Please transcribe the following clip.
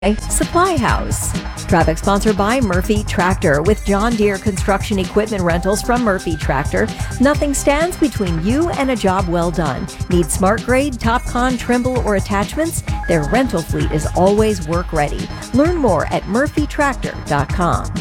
Supply House. Traffic sponsored by Murphy Tractor. With John Deere construction equipment rentals from Murphy Tractor, nothing stands between you and a job well done. Need smart grade, TopCon, Trimble, or attachments? Their rental fleet is always work ready. Learn more at murphytractor.com.